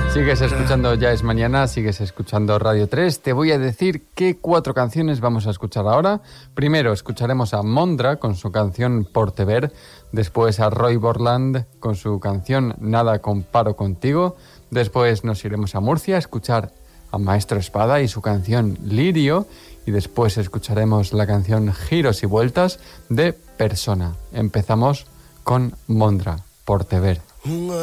Sigues escuchando Ya es Mañana, sigues escuchando Radio 3. Te voy a decir qué 4 canciones vamos a escuchar ahora. Primero escucharemos a Mondra con su canción Por te ver. Después a Roy Borland con su canción Nada comparo contigo. Después nos iremos a Murcia a escuchar a Maestro Espada y su canción Lirio. Y después escucharemos la canción Giros y Vueltas de Persona. Empezamos con Mondra, Por te ver.